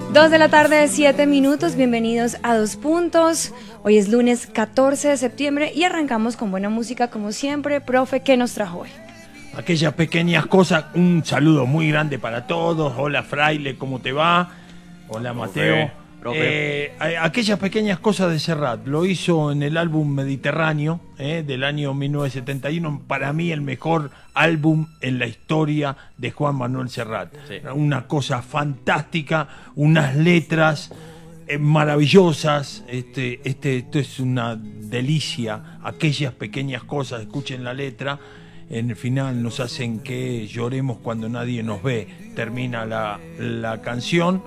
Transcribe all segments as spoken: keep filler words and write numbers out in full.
Dos de la tarde, siete minutos, bienvenidos a Dos Puntos. Hoy es lunes catorce de septiembre y arrancamos con buena música como siempre. Profe, ¿qué nos trajo hoy? Aquellas pequeñas cosas, un saludo muy grande para todos. Hola Fraile, ¿cómo te va? Hola Mateo. Profe. Eh, aquellas pequeñas cosas de Serrat, lo hizo en el álbum Mediterráneo eh, del año mil novecientos setenta y uno, para mí el mejor álbum en la historia de Juan Manuel Serrat. Sí. Una cosa fantástica, unas letras eh, maravillosas, este, este, esto es una delicia, aquellas pequeñas cosas, escuchen la letra. En el final nos hacen que lloremos cuando nadie nos ve. Termina la, la canción.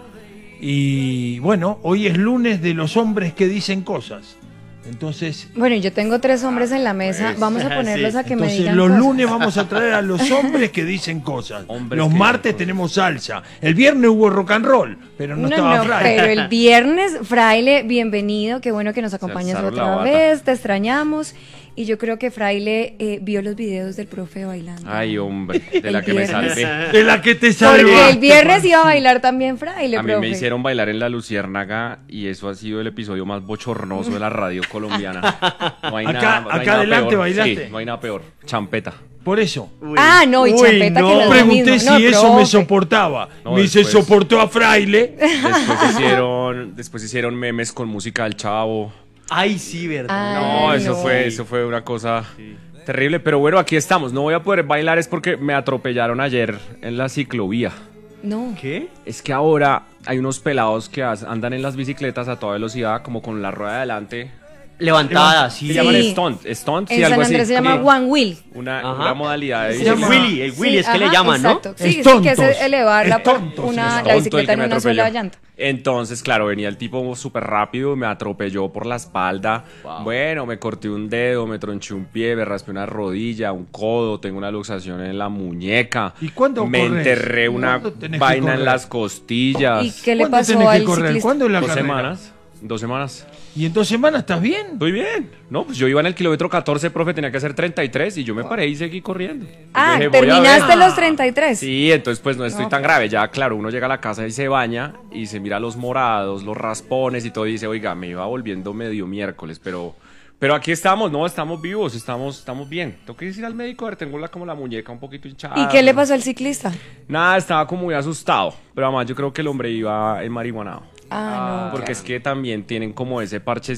Y bueno, hoy es lunes de los hombres que dicen cosas. Entonces. Bueno, yo tengo tres hombres en la mesa. Pues, vamos a ponerlos sí. a que Entonces, me digan los cosas. lunes vamos a traer a los hombres que dicen cosas. Hombres los martes tenemos salsa. El viernes hubo rock and roll, pero no, no estaba no, Fraile. Pero el viernes, Fraile, bienvenido. Qué bueno que nos acompañas otra vez. Te extrañamos. Y yo creo que Fraile eh, vio los videos del profe bailando. Ay, hombre, de la el que viernes. me salvé. De la que te salvé. Porque el viernes iba a bailar también Fraile, A mí profe. me hicieron bailar en la Luciérnaga y eso ha sido el episodio más bochornoso de la radio colombiana. No hay acá nada, no hay acá nada adelante peor. bailaste. Sí, no hay nada peor. Champeta. Por eso. Uy. Ah, no, y Uy, champeta no. que no es lo Pregunté mismo. si No, eso profe. me soportaba. No, me dice, después- soportó a Fraile. Después hicieron, después hicieron memes con música del Chavo. Ay, sí, verdad. Ay, No, eso no. fue, eso fue una cosa terrible. Pero bueno, aquí estamos. No voy a poder bailar es porque me atropellaron ayer en la ciclovía. No. ¿Qué? Es que ahora hay unos pelados que as- andan en las bicicletas a toda velocidad, como con la rueda de adelante. Levantada, sí. Se Sí. llaman stunt, stunt, En sí, algo San así. Andrés se llama Sí. One Wheel. Una, Ajá. una modalidad de Es el llama- Willy, el Willy Sí, es que le ajá, llaman, ¿no? exacto. Sí, Es sí, que tontos. es elevar la, Es tontos, una, es la tonto el bicicleta que en me una atropelló. sola llanta. Entonces, claro, venía el tipo súper rápido, me atropelló por la espalda. Wow. Bueno, me corté un dedo, me tronché un pie, me raspé una rodilla, un codo, tengo una luxación en la muñeca. ¿Y cuándo Me corres? enterré una ¿Cuándo tenés que vaina en correr? las costillas. ¿Y qué le ¿Cuándo pasó tenés que al correr? ciclista? ¿Cuándo es la Dos carrera? semanas. Dos semanas. ¿Y en dos semanas estás bien? Estoy bien. No, pues yo iba en el kilómetro catorce, profe, tenía que hacer treinta y tres y yo me paré y seguí corriendo. Ah, Yo dije, voy a terminaste ver. los treinta y tres. Sí, entonces pues no estoy No. tan grave. Ya, claro, uno llega a la casa y se baña y se mira los morados, los raspones y todo y dice, oiga, me iba volviendo medio miércoles, pero... Pero aquí estamos, no, estamos vivos, estamos, estamos bien. Tengo que ir al médico, a ver, tengo la, como la muñeca un poquito hinchada. ¿Y qué le pasó al ciclista? Nada, estaba como muy asustado. Pero además yo creo que el hombre iba en marihuanado. Ah, no. Porque es que también tienen como ese parche